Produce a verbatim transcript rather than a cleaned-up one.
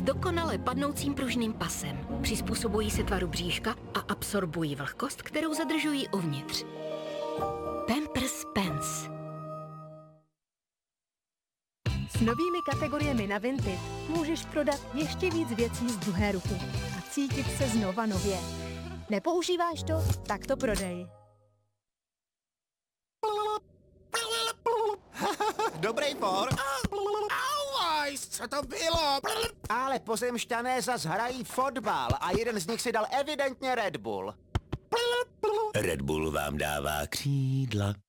dokonale padnoucím pružným pasem. Přizpůsobují se tvaru bříška a absorbují vlhkost, kterou zadržují uvnitř. Pampers Pants. S novými kategoriemi na Vinted můžeš prodat ještě víc věcí z druhé ruky a cítit se znova nově. Nepoužíváš to? Tak to prodej. Dobrý for. Auwajs, co to bylo? Ale pozemšťané zas hrají fotbal a jeden z nich si dal evidentně Red Bull. Red Bull vám dává křídla.